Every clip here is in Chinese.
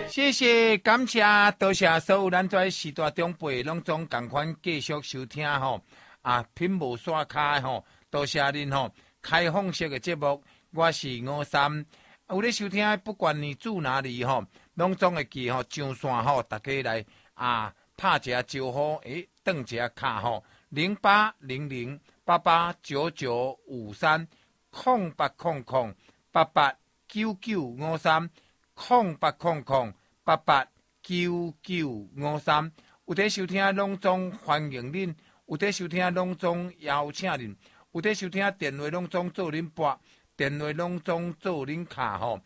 谢谢，感谢，多谢所有咱在时代长辈拢总共款继续收听吼，品无刷卡吼，多谢恁吼，开放式的节目，我是53，有咧收听，不管你住哪里吼，拢总会记吼上线吼，大家来拍一下招呼，转一下卡吼08008899530800889953，有在收听拢总欢迎恁，有在收听拢总邀请恁，有在收听电话拢总做恁拨，电话拢总做恁卡吼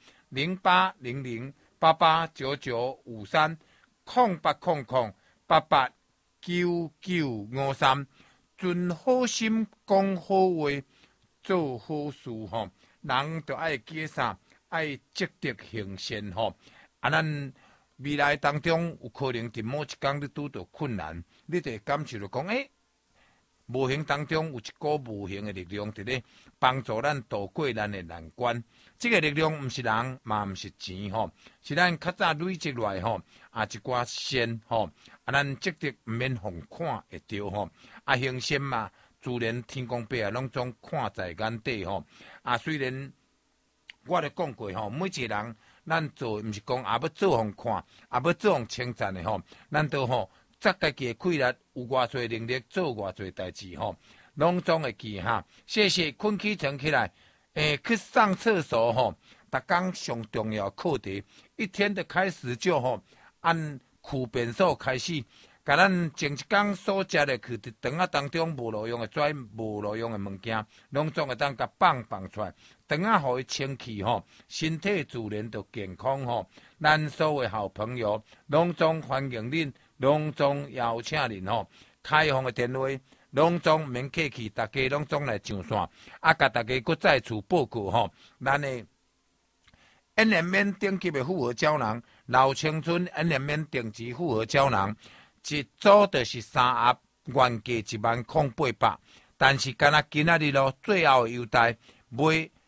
0800889953，存好心讲好话，做好事吼，人就爱记啥，爱积极行善吼。咱未来当中有可能伫某一天你拄到困难，你就会感受到讲，无形当中有一股无形的力量伫咧帮助咱度过咱的难关。这个力量毋是人，嘛毋是钱吼，是咱较早累积来吼，一寡善吼，咱积极毋免互看会着吼，行善嘛，自然天公伯拢总看在眼底吼。虽然我咧讲过吼，每一个人咱做毋是讲要做互看，要做互称赞的吼，咱都吼。则家己的气力有偌侪能力做偌侪代志吼，拢总会记哈。谢谢，困起床起来，去上厕所吼。逐工上重要课题，一天的开始就吼按苦便所开始，甲咱前一天所食的去伫肠仔当中无路用的跩无路用的物件，拢总会当甲放出来，肠仔互伊清气吼，身体自然就健康吼。咱所有好朋友拢总欢迎恁。拢总邀请恁吼，开放的电话，拢总免客气，大家拢总来上线，甲大家搁再次报告吼，咱的恩联免顶级的复合胶囊，老青春恩联免顶级复合胶囊，一组就是3盒，原价10800，但是敢若今仔日咯，最后的优待买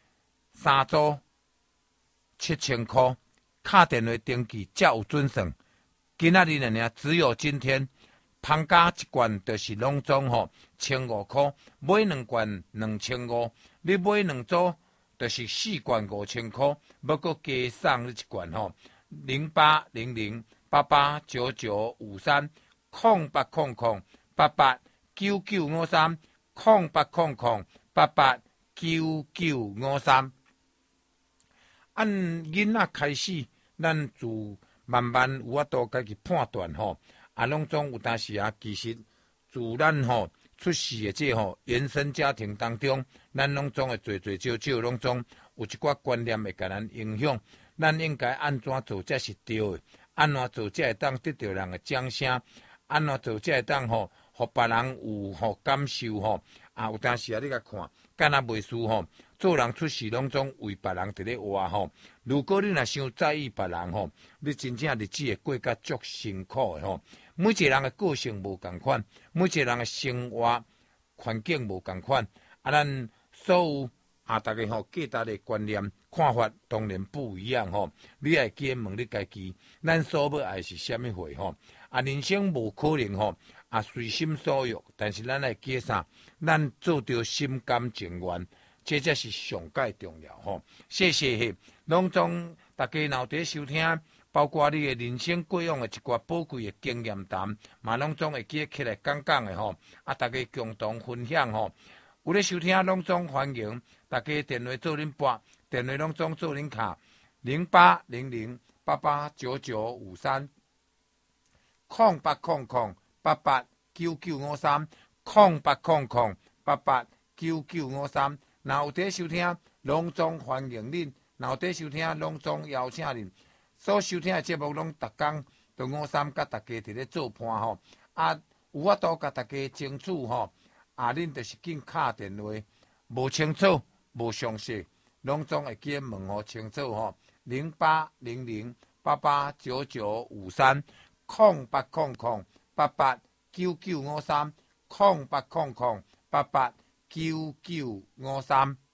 3组7000块，打电话登记才有准算。今仔日呢，只有今天，旁加一罐就是拢总吼1500块，买2罐2500，你买2组就是4罐5000块，要搁加送你一罐吼08008899530800889953。按囡仔开始，咱自慢慢有法度家己判断吼，拢总有当时其实自咱吼出世的这原生家庭当中，咱拢总会少少拢总有一寡观念会甲咱影响，咱应该安怎做才是对的？安怎做才会当得到人的掌声？安怎做才会当互别人有感受吼？有当时你甲看，敢若袂输吼。做人出世拢总为别人伫咧活吼，如果你若伤在意别人吼，你真正日子会过甲足辛苦的吼。每一个人的个性无共款，每一个人的生活环境无共款，咱所有大家价值的观念看法当然不一样吼。你爱记问你家己，咱所要爱是虾米货吼？人生无可能吼随心所欲，但是咱爱记啥？咱做着心甘情愿。这才是上界重要吼，谢谢拢总大家闹伫收听，包括你的人生过往的一寡宝贵的经验谈，嘛拢总会记起来讲的吼，大家共同分享吼。有咧收听拢总欢迎，大家电话做恁拨，电话拢总做恁卡08008899530800889953。若有伫收听，拢总欢迎恁；若有伫收听，拢总邀请恁。所收听的节目，拢逐工都53甲大家伫咧做伴吼。有法度甲大家争取吼。恁就是紧敲电话，无清楚、无详细，拢总会记问候清楚吼。080088995308008899530800889953。